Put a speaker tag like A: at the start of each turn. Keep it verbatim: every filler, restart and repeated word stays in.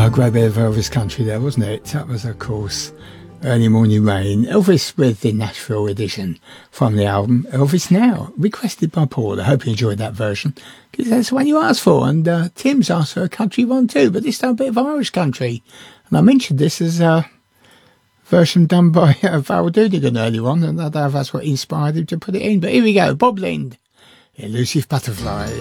A: a great bit of Elvis country there, wasn't it? That was, of course, Early Morning Rain. Elvis with the Nashville edition from the album Elvis Now, requested by Paul. I hope you enjoyed that version, because that's the one you asked for. And uh, Tim's asked for a country one too, but this time a bit of Irish country. And I mentioned this as a version done by uh, Val Doodigan earlier on, and I don't know if that's what inspired him to put it in. But here we go, Bob Lind, Elusive Butterfly.